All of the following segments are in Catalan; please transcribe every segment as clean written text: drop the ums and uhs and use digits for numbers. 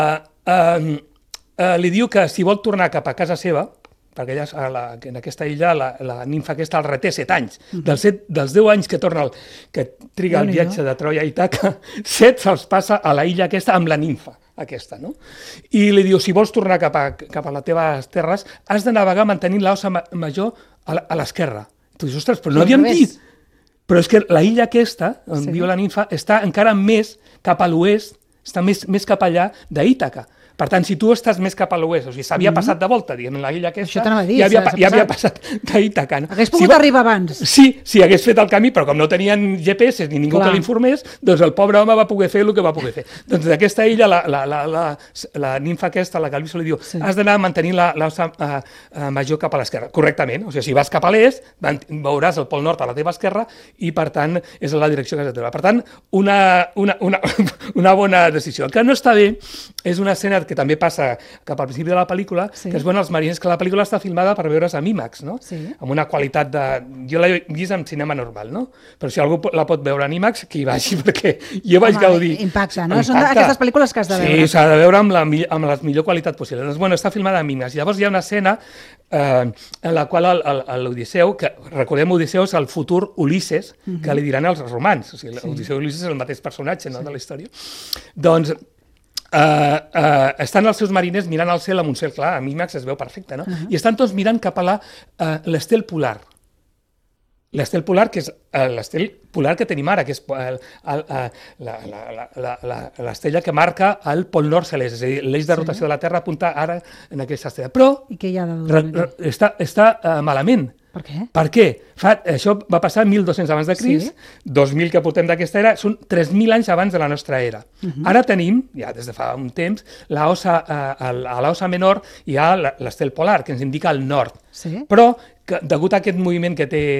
Li diu que si vol tornar cap a casa seva, perquè ella, en aquesta illa la nimfa aquesta el reté 7 anys. Dels 10 anys que triga el viatge de Troia a Ítaca, 7 se'ls passa a la illa aquesta amb la nimfa aquesta, no? I li diu, si vols tornar cap a les teves terres, has de navegar mantenint l'ossa major a l'esquerra. Tu dius, ostres, però no havíem dit. Però és que la illa aquesta, on viu la nimfa, està encara més cap a l'oest, està més cap allà d'Ítaca. Per tant, si tu estàs més cap a l'oest, o sigui, s'havia passat de volta, diguem, la illa aquesta, ja havia passat d'Ítaca. Hagués pogut arribar abans. Sí, hagués fet el camí, però com no tenien GPS ni ningú que l'informés, doncs el pobre home va poder fer el que va poder fer. Doncs d'aquesta illa, la nimfa aquesta, la Calviso, li diu, has d'anar mantenint l'ossa major cap a l'esquerra. Correctament. O sigui, si vas cap a l'est, veuràs el pol nord a la teva esquerra i, per tant, és la direcció que has de treure. Per tant, una bona decisió. El que no està bé és una escena que també passa cap al principi de la pel·lícula, que es veuen els mariners, que la pel·lícula està filmada per veure's amb IMAX, no? Amb una qualitat de... Jo l'he vist en cinema normal, no? Però si algú la pot veure en IMAX, que hi vagi, perquè jo vaig gaudir. Impacta, no? Són aquestes pel·lícules que has de veure. Sí, s'ha de veure amb la millor qualitat possible. Doncs, bueno, està filmada amb IMAX. Llavors hi ha una escena en la qual l'Odisseu, que recordem, Odisseu és el futur Ulisses, que li diran els romans. O sigui, Odisseu i Ulisses és el mateix personatge de la història. Doncs estan els seus mariners mirant al cel amb un cel clar, amb IMAX es veu perfecte, no? I estan tots mirant cap a l'estel polar. L'estel polar, que és l'estel polar que tenim ara, que és l'estrella que marca el pol nord celest, és a dir, l'eix de rotació de la Terra apunta ara en aquesta estrella. Però està malament. Per què? Per què? Això va passar 1.200 abans de Crist, 2.000 que portem d'aquesta era, són 3.000 anys abans de la nostra era. Ara tenim, ja des de fa un temps, a l'ossa menor hi ha l'estel polar, que ens indica el nord. Però, degut a aquest moviment que té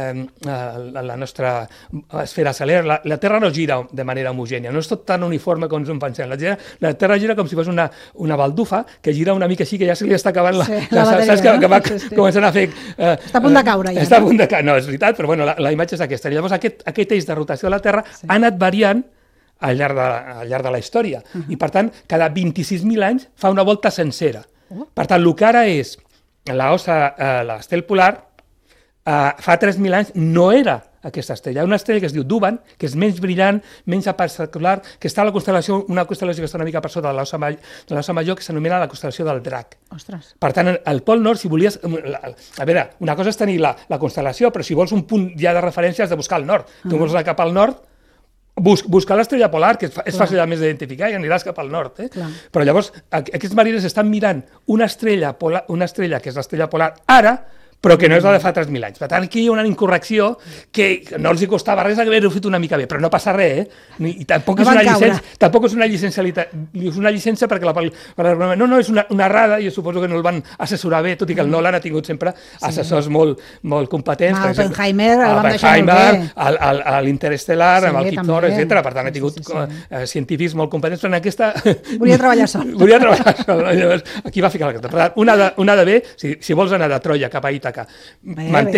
la nostra esfera celer, la Terra no gira de manera homogènia, no és tot tan uniforme com ens ho pensem. La Terra gira com si fos una baldufa, que gira una mica així, que ja se li està acabant saps que va començant a fer... Està a punt de caure, ja. Està a punt de caure, no, és veritat, però bueno, la imatge és aquesta. Llavors aquest eix de rotació de la Terra ha anat variant al llarg de la història, i per tant, cada 26.000 anys fa una volta sencera. Per tant, el que ara és l'estel polar, fa 3.000 anys no era aquesta estrella. Hi ha una estrella que es diu Duban, que és menys brillant, menys espectacular, que està a una constel·lació que està una mica per sota de l'ossa major, que s'anomena la constel·lació del Drac. Per tant, al Pol Nord, si volies... A veure, una cosa és tenir la constel·lació, però si vols un punt ja de referència has de buscar el nord. Tu vols anar cap al nord, buscar l'estrella polar, que és fàcil a més d'identificar, i aniràs cap al nord. Però llavors, aquests mariners estan mirant una estrella, que és l'estrella polar, ara, però que no és la de fa 3.000 anys. Per tant, aquí hi ha una incorrecció que no els costava res haver-ho fet una mica bé, però no passa res, i tampoc és una llicència perquè no, és una errada, i suposo que no el van assessorar bé, tot i que el Nolan ha tingut sempre assessors molt competents. Oppenheimer el van deixar molt bé. A l'Interestel·lar, amb el Kip Thorne, etc. Per tant, ha tingut científics molt competents, però en aquesta... Volia treballar sol. Llavors, aquí va ficar la carta. Per tant, una de bé, si vols anar de Troia cap a Ítaca, has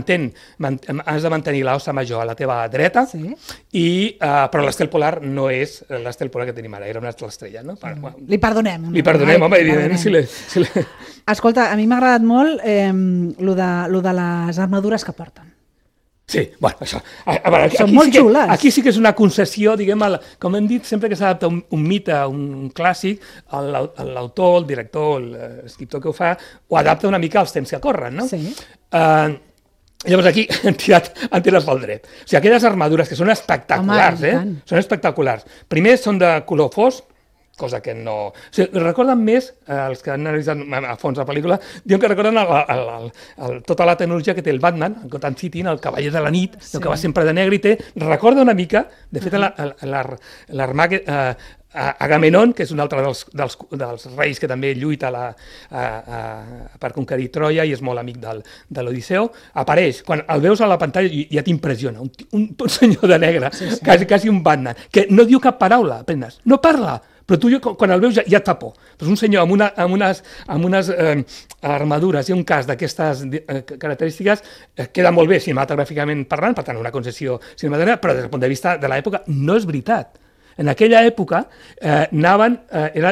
de mantenir l'ossa major a la teva dreta, però l'estel polar no és l'estel polar que tenim ara, era una altra estrella. Li perdonem. Li perdonem, home, evidentment. Escolta, a mi m'ha agradat molt lo de les armadures que porten. Sí, bueno, això... Són molt xules. Aquí sí que és una concessió, diguem, com hem dit, sempre que s'adapta un mite, un clàssic, l'autor, el director, l'escriptor que ho fa, ho adapta una mica als temps que corren, no? Sí. Llavors aquí han tirat pel dret. O sigui, aquelles armadures que són espectaculars, són espectaculars. Primer són de color fosc, cosa que no... O sigui, recorden més, els que han analitzat a fons la pel·lícula, diuen que recorden tota la tecnologia que té el Batman, el Gotham City, el cavaller de la nit, que va sempre de negre i té... Recorda una mica, de fet, Agamenon, que és un altre dels reis que també lluita per conquerir Troia i és molt amic de l'Odisseu, apareix, quan el veus a la pantalla ja t'impressiona, un senyor de negre, quasi un Batman, que no diu cap paraula, apenas, no parla, però tu quan el veus ja et fa por. Però és un senyor amb unes armadures i un casc d'aquestes característiques queda molt bé cinematogràficament parlant, per tant una concessió cinematogràfica, però des del punt de vista de l'època no és veritat. En aquella època anaven,